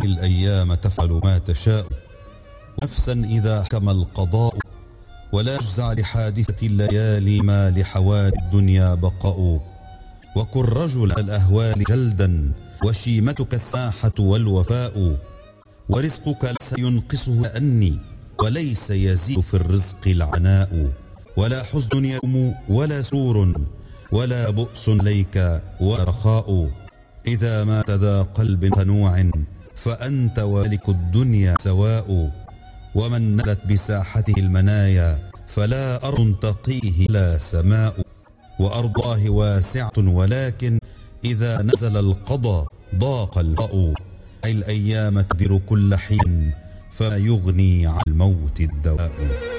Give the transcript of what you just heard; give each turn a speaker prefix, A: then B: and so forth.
A: الأيام تفعل ما تشاء، نفسا إذا حكم القضاء، ولا يجزع لحادثة الليالي ما لحوادث الدنيا بقاء. وكن رجل الأهوال جلدا، وشيمتك الساحة والوفاء، ورزقك ليس ينقصه أني، وليس يزيد في الرزق العناء. ولا حزن يوم ولا سرور، ولا بؤس ليك ولا رخاء. إذا مات ذا قلب قنوع، فأنت وملك الدنيا سواء. ومن نلت بساحته المنايا، فلا أرض تقيه لا سماء. وأرض الله واسعة، ولكن إذا نزل القضاء ضاق الفأ. الأيام تدر كل حين، فما يغني عن الموت الدواء.